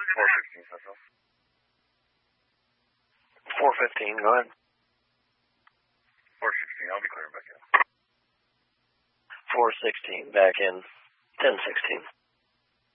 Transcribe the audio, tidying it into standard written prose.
415 Central. 415, go ahead. 416, I'll be clearing back in. 416, back in. 1016.